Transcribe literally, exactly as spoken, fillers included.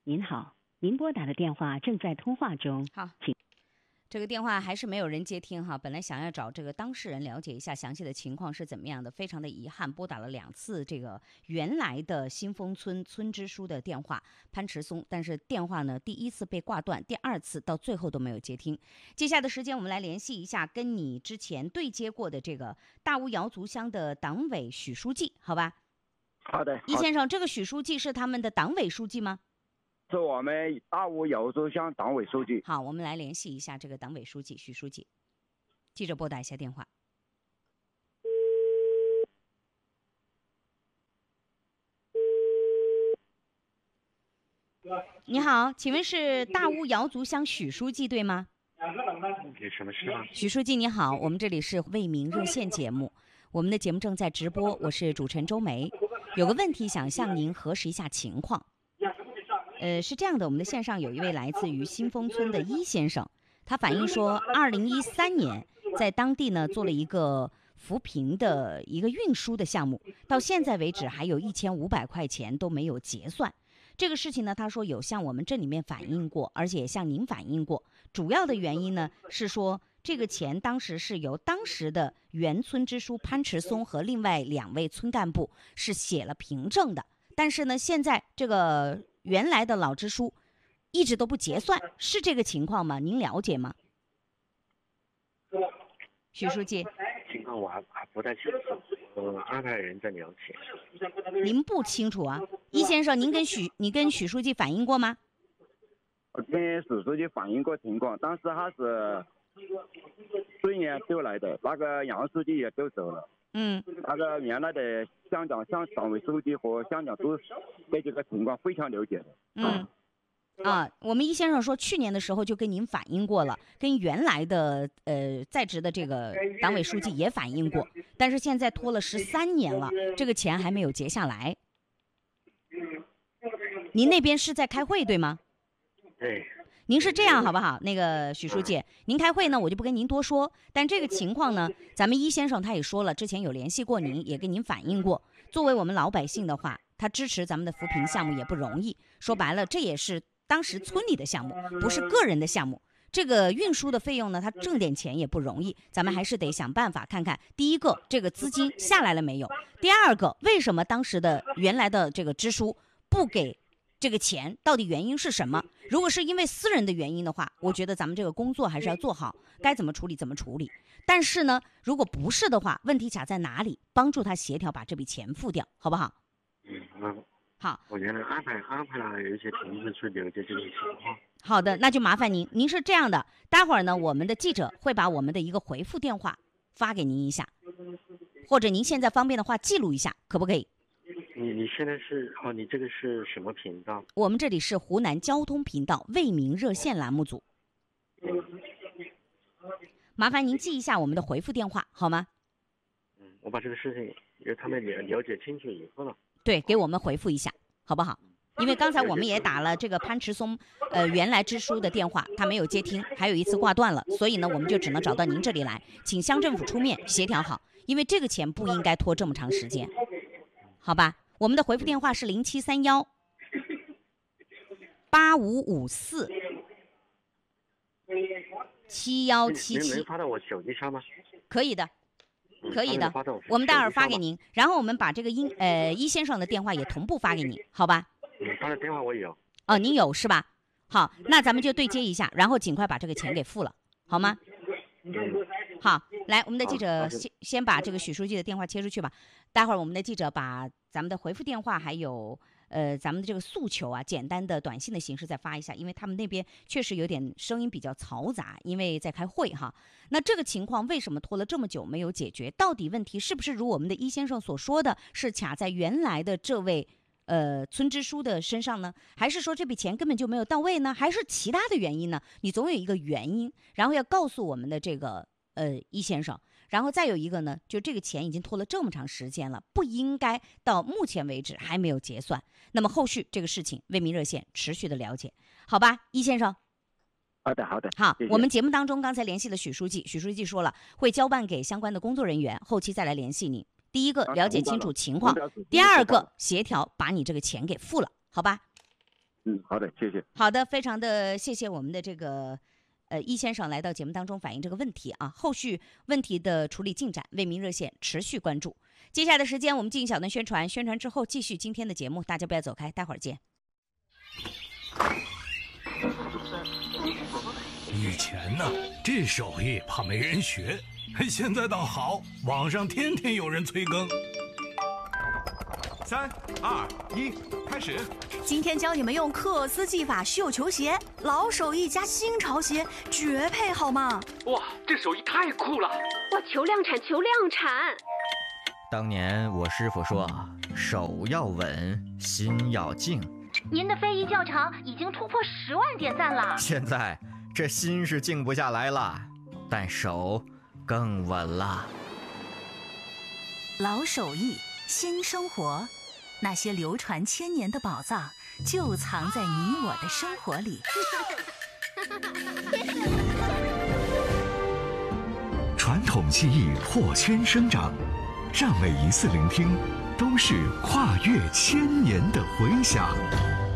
您好，您拨打的电话正在通话中。 好， 请这个电话还是没有人接听哈。本来想要找这个当事人了解一下详细的情况是怎么样的，非常的遗憾，拨打了两次这个原来的新丰村村支书的电话潘池松，但是电话呢第一次被挂断，第二次到最后都没有接听。接下来的时间我们来联系一下跟你之前对接过的这个大屋瑶族乡的党委许书记，好吧？ 好的， 易先生，这个许书记是他们的党委书记吗？ 是我们大屋瑶族乡党委书记。 好，我们来联系一下这个党委书记许书记。记者拨打一下电话。你好，请问是大屋瑶族乡许书记对吗？ 有什么事吗？ 许书记你好，我们这里是为民热线节目，我们的节目正在直播，我是主持人周梅，有个问题想向您核实一下情况。呃，是这样的，我们的线上有一位来自于新丰村的伊先生，他反映说，二零一三年在当地呢做了一个扶贫的一个运输的项目，到现在为止还有一千五百块钱都没有结算。这个事情呢，他说有向我们这里面反映过，而且也向您反映过。主要的原因呢是说，这个钱当时是由当时的原村支书潘池松和另外两位村干部是写了凭证的，但是呢，现在这个原来的老支书一直都不结算，是这个情况吗？您了解吗？许书记， 情况我还还不太清楚，呃，安排人在了解。 您不清楚啊？易先生，您跟许你跟许书记反映过吗？ 我跟许书记反映过情况，当时他是去年调来的，那个杨书记也调走了。 嗯， 那个原来的乡长、乡党委书记和乡长都对这个情况非常了解的。 嗯。啊，我们易先生说，去年的时候就跟您反映过了，跟原来的呃在职的这个党委书记也反映过，但是现在拖了十三年了，这个钱还没有结下来。您那边是在开会对吗？ 对。 您是这样好不好？那个许书记，您开会呢，我就不跟您多说。但这个情况呢，咱们易先生他也说了，之前有联系过您，也跟您反映过。作为我们老百姓的话，他支持咱们的扶贫项目也不容易。说白了，这也是当时村里的项目，不是个人的项目。这个运输的费用呢，他挣点钱也不容易，咱们还是得想办法看看。第一个，这个资金下来了没有？第二个，为什么当时的原来的这个支书不给这个钱，到底原因是什么？如果是因为私人的原因的话，我觉得咱们这个工作还是要做好，该怎么处理怎么处理。但是呢，如果不是的话，问题卡在哪里？帮助他协调把这笔钱付掉，好不好？ 嗯，嗯。 好， 我原来安排安排了有一些同志去了解这个情况。 好的，那就麻烦您。您是这样的，待会儿呢，我们的记者会把我们的一个回复电话发给您一下，或者您现在方便的话记录一下，可不可以？ 你你现在是哦，你这个是什么频道？ 我们这里是湖南交通频道为民热线栏目组。 嗯。 麻烦您记一下我们的回复电话，好吗？ 嗯，我把这个事情由他们了了解清楚以后了。 对，给我们回复一下，好不好？因为刚才我们也打了这个潘池松，呃，原来支书的电话，他没有接听，还有一次挂断了，所以呢，我们就只能找到您这里来，请乡政府出面协调好，因为这个钱不应该拖这么长时间，好吧？我们的回复电话是零七三幺八五五四七幺七七。 能发到我手机上吗？ 可以的。可以的，我们待会儿发给您，然后我们把这个殷呃伊先生的电话也同步发给你，好吧？ 嗯，他的电话我有。 哦，您有是吧？好，那咱们就对接一下，然后尽快把这个钱给付了，好吗？ 嗯。 好，来，我们的记者先先把这个许书记的电话切出去吧。待会儿我们的记者把咱们的回复电话还有呃咱们的这个诉求啊，简单的短信的形式再发一下，因为他们那边确实有点声音比较嘈杂，因为在开会哈。那这个情况为什么拖了这么久没有解决？到底问题是不是如我们的伊先生所说的是卡在原来的这位呃村支书的身上呢？还是说这笔钱根本就没有到位呢？还是其他的原因呢？你总有一个原因，然后要告诉我们的这个呃伊先生。然后再有一个呢，就这个钱已经拖了这么长时间了，不应该到目前为止还没有结算。那么后续这个事情，为民热线持续的了解，好吧，易先生。 好的，好的。 好， 谢谢。 我们节目当中刚才联系了许书记，许书记说了会交办给相关的工作人员，后期再来联系你。第一个了解清楚情况，第二个协调把你这个钱给付了，好吧？ 嗯，好的，谢谢。 好的，非常的谢谢我们的这个呃易先生来到节目当中反映这个问题啊，后续问题的处理进展，为民热线持续关注。接下来的时间我们进行小段宣传，宣传之后继续今天的节目，大家不要走开，待会儿见。 以前呢，这手艺怕没人学，现在倒好，网上天天有人催更。 三二一，开始！ 今天教你们用克斯技法绣球鞋，老手艺加新潮鞋，绝配好吗？ 哇，这手艺太酷了！ 哇，求量产，求量产！ 当年我师傅说，手要稳，心要静。 您的非遗教场已经突破十万点赞了。 现在这心是静不下来了，但手更稳了。 老手艺，新生活，那些流传千年的宝藏，就藏在你我的生活里。 传统技艺破圈生长，让每一次聆听都是跨越千年的回响。